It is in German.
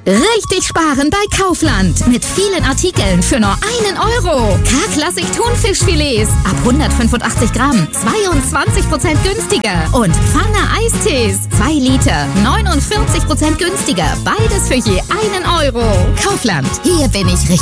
Richtig sparen bei Kaufland. Mit vielen Artikeln für nur 1 Euro. K-Klassik Thunfischfilets ab 185 Gramm 22% günstiger. Und Pfanne Eistees 2 Liter 49% günstiger. Beides für je 1 Euro. Kaufland, hier bin ich richtig.